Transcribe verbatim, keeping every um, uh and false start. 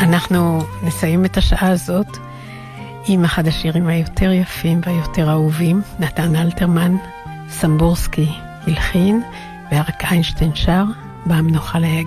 אנחנו נסיים את השעה הזאת עם אחד השירים היותר יפים והיותר אהובים. נתן אלתרמן, סמבורסקי הלחין, ואריק איינשטיין שר, במנוחה ליגע.